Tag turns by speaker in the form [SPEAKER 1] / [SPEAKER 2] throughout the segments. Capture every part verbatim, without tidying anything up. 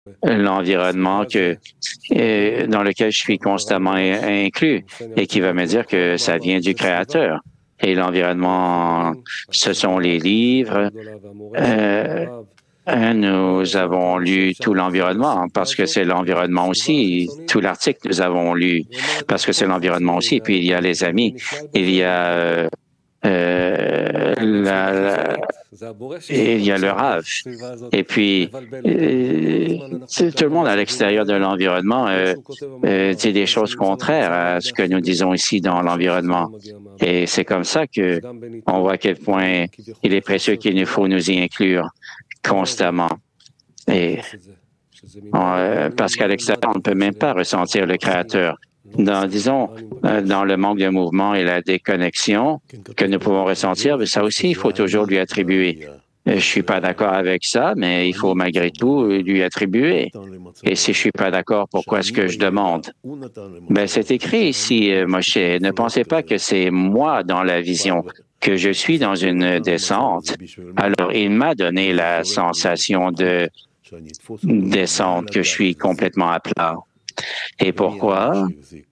[SPEAKER 1] l'environnement que, euh, dans lequel je suis constamment in- inclus et qui va me dire que ça vient du Créateur. Et l'environnement, ce sont les livres. Euh, euh, nous avons lu tout l'environnement parce que c'est l'environnement aussi. Tout l'article, nous avons lu parce que c'est l'environnement aussi. Puis il y a les amis. Il y a euh, euh, la, la, et il y a le rave. Et puis, euh, tout le monde à l'extérieur de l'environnement euh, euh, dit des choses contraires à ce que nous disons ici dans l'environnement. Et c'est comme ça que on voit à quel point il est précieux qu'il nous faut nous y inclure constamment. Et euh, parce qu'à l'extérieur, on ne peut même pas ressentir le Créateur. Dans, disons, euh, dans le manque de mouvement et la déconnexion que nous pouvons ressentir, mais ça aussi, il faut toujours lui attribuer. Je suis pas d'accord avec ça, mais il faut malgré tout lui attribuer. Et si je suis pas d'accord, pourquoi est-ce que je demande? Ben, c'est écrit ici, euh, Moshe. Ne pensez pas que c'est moi dans la vision, que je suis dans une descente. Alors, il m'a donné la sensation de descente, que je suis complètement à plat. Et pourquoi?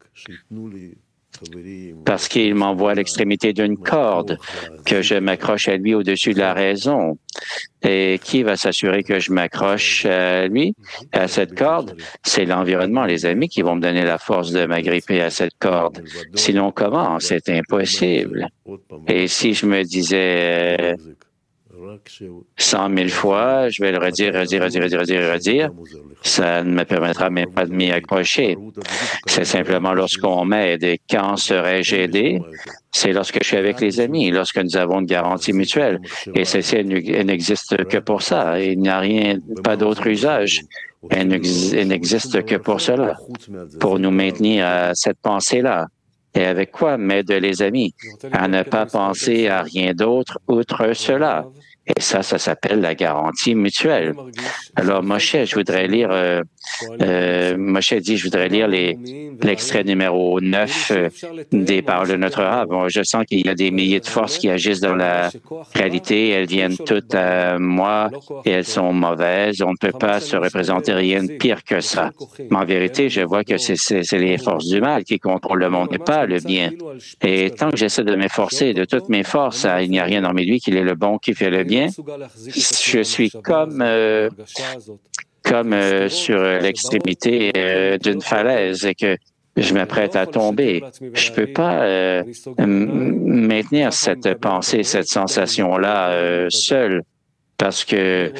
[SPEAKER 1] Parce qu'il m'envoie à l'extrémité d'une corde, que je m'accroche à lui au-dessus de la raison. Et qui va s'assurer que je m'accroche à lui, à cette corde? C'est l'environnement, les amis, qui vont me donner la force de m'agripper à cette corde. Sinon, comment? C'est impossible. Et si je me disais cent mille fois, je vais le redire, redire, redire, redire, redire, redire, ça ne me permettra même pas de m'y accrocher. C'est simplement lorsqu'on m'aide. Et quand serais-je aidé? C'est lorsque je suis avec les amis, lorsque nous avons une garantie mutuelle. Et ceci, elle n'existe que pour ça. Il n'y a rien, pas d'autre usage. Elle n'existe que pour cela, pour nous maintenir à cette pensée-là. Et avec quoi m'aident les amis? À ne pas penser à rien d'autre outre cela. Et ça, ça s'appelle la garantie mutuelle. Alors, Moshe, je voudrais lire, euh, euh, Moshe dit, je voudrais lire les, l'extrait numéro neuf euh, des paroles de notre Rav. Bon, je sens qu'il y a des milliers de forces qui agissent dans la réalité. Elles viennent toutes à moi et elles sont mauvaises. On ne peut pas se représenter rien de pire que ça. Mais en vérité, je vois que c'est, c'est, c'est les forces du mal qui contrôlent le monde et pas le bien. Et tant que j'essaie de m'efforcer de toutes mes forces, il n'y a rien dans mes lui qu'il est le bon qui fait le bien. Je suis comme euh, comme euh, sur l'extrémité euh, d'une falaise et que je m'apprête à tomber. Je peux pas euh, maintenir cette pensée, cette sensation-là euh, seule, parce que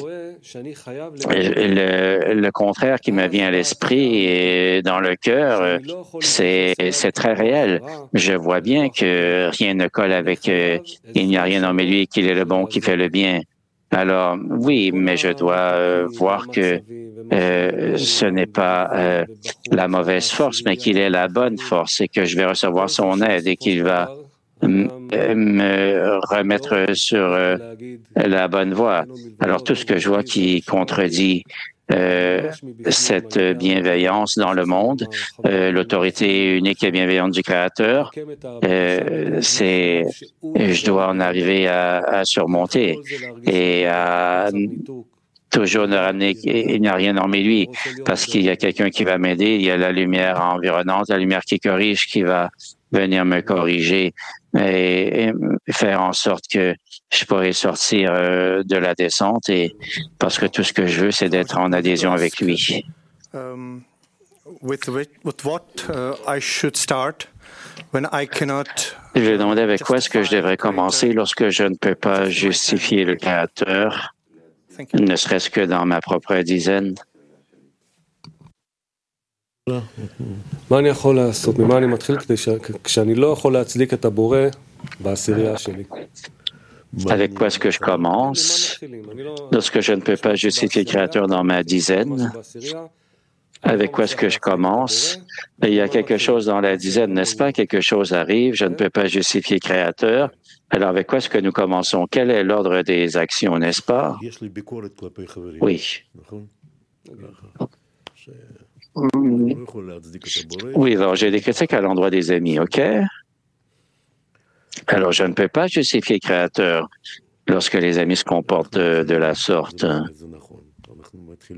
[SPEAKER 1] le, le contraire qui me vient à l'esprit et dans le cœur, c'est, c'est très réel. Je vois bien que rien ne colle avec euh, il n'y a rien dans mes lui qu'il est le bon qui fait le bien. Alors, oui, mais je dois euh, voir que euh, ce n'est pas euh, la mauvaise force, mais qu'il est la bonne force et que je vais recevoir son aide et qu'il va me remettre sur euh, la bonne voie. Alors, tout ce que je vois qui contredit euh, cette bienveillance dans le monde, euh, l'autorité unique et bienveillante du Créateur, euh, c'est, je dois en arriver à, à surmonter et à toujours ne ramener, il n'y a rien hormis lui, parce qu'il y a quelqu'un qui va m'aider, il y a la lumière environnante, la lumière qui corrige, qui va venir me corriger et, et faire en sorte que je pourrai sortir euh, de la descente, et parce que tout ce que je veux, c'est d'être en adhésion avec lui.
[SPEAKER 2] Um, with, with, with what uh, I should start when I cannot.
[SPEAKER 1] Je vais demander avec quoi est-ce que je devrais commencer lorsque je ne peux pas justifier le Créateur, ne serait-ce que dans ma propre dizaine. Avec quoi est-ce que je commence lorsque je ne peux pas justifier le Créateur dans ma dizaine? Avec quoi est-ce que je commence? Il y a quelque chose dans la dizaine, n'est-ce pas? Quelque chose arrive, je ne peux pas justifier le Créateur. Alors, avec quoi est-ce que nous commençons? Quel est l'ordre des actions, n'est-ce pas? Oui. Oui, alors j'ai des critiques à l'endroit des amis, OK? Alors, je ne peux pas justifier le Créateur lorsque les amis se comportent de, de la sorte.